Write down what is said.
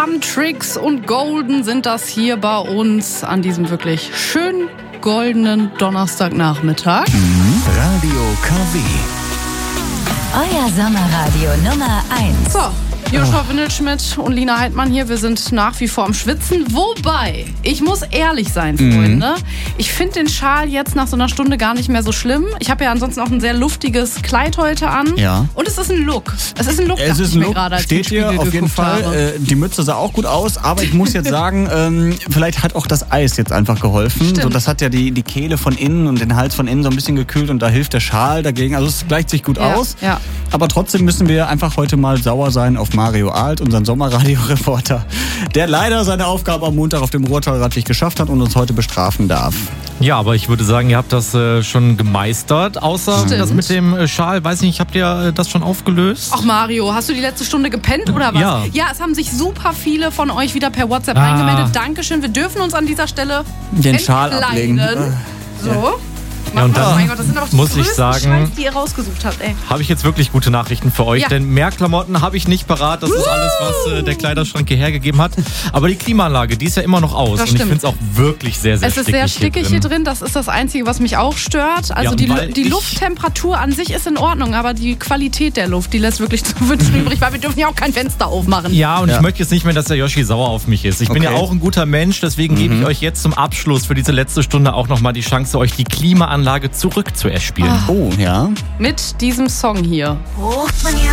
Fun, Tricks und Golden sind das hier bei uns an diesem wirklich schönen goldenen Donnerstagnachmittag. Radio KW. Euer Sommerradio Nummer 1. So, Joshua Windelschmidt und Lina Heidmann hier. Wir sind nach wie vor am Schwitzen. Wobei, ich muss ehrlich sein, Freunde. Ich finde den Schal jetzt nach so einer Stunde gar nicht mehr so schlimm. Ich habe ja ansonsten auch ein sehr luftiges Kleid heute an. Ja. Und es ist ein Look. Es ist ein Look, Es ist ein Look, gerade, als steht ich in den hier Spiegel auf jeden geguckt habe. Fall. Die Mütze sah auch gut aus, aber ich muss jetzt sagen, vielleicht hat auch das Eis jetzt einfach geholfen. Stimmt. So, das hat ja die Kehle von innen und den Hals von innen so ein bisschen gekühlt und da hilft der Schal dagegen. Also es gleicht sich gut aus. Ja. Aber trotzdem müssen wir einfach heute mal sauer sein auf Mario Alt, unseren Sommerradio-Reporter, der leider seine Aufgabe am Montag auf dem Ruhrtalrad nicht geschafft hat und uns heute bestrafen darf. Ja, aber ich würde sagen, ihr habt das schon gemeistert, außer Stimmt. das mit dem Schal. Weiß nicht, habt ihr das schon aufgelöst? Ach Mario, hast du die letzte Stunde gepennt oder was? Ja. Es haben sich super viele von euch wieder per WhatsApp eingemeldet. Dankeschön. Wir dürfen uns an dieser Stelle Den Schal ablegen. So. Ja, und dann oh mein Gott, das sind aber die muss ich größten sagen, Schals, die ihr rausgesucht habt, ey. habe ich jetzt wirklich gute Nachrichten für euch, Ja. denn mehr Klamotten habe ich nicht parat. Das ist alles, was der Kleiderschrank hier hergegeben hat. Aber die Klimaanlage, die ist ja immer noch aus. Das und ich stimmt. finde es auch wirklich sehr, sehr Es ist sehr stickig hier drin. Das ist das Einzige, was mich auch stört. Also Ja, weil die Lufttemperatur an sich ist in Ordnung, aber die Qualität der Luft, die lässt wirklich zu wünschen übrig, weil wir dürfen ja auch kein Fenster aufmachen. Ja, und Ja. ich möchte jetzt nicht mehr, dass der Yoshi sauer auf mich ist. Ich bin ja Okay. auch ein guter Mensch, deswegen gebe ich euch jetzt zum Abschluss für diese letzte Stunde auch nochmal die Chance, euch die Klimaanlage zurückzuerspielen. Oh, ja. Mit diesem Song hier. Ruft man ja